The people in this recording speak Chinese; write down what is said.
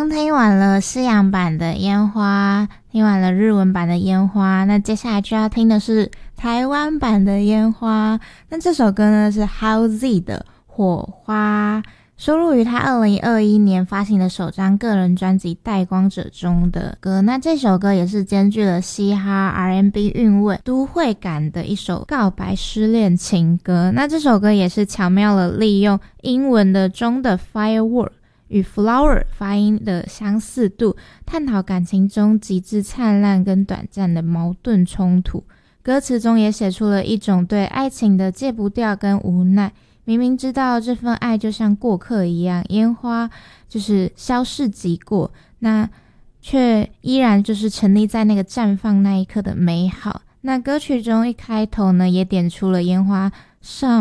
刚听完了西洋版的烟花，听完了日文版的烟花，那接下来就要听的是台湾版的烟花。那这首歌呢是 How-Z 的火花，收录于他2021年发行的首张个人专辑《带光者》中的歌。那这首歌也是兼具了嘻哈 R&B 韵味都会感的一首告白失恋情歌。那这首歌也是巧妙地利用英文的中的 firework 与 flower 发音的相似度，探讨感情中极致灿烂跟短暂的矛盾冲突。歌词中也写出了一种对爱情的戒不掉跟无奈，明明知道这份爱就像过客一样，烟花就是消逝即过，那却依然就是沉溺在那个绽放那一刻的美好。那歌曲中一开头呢，也点出了烟花上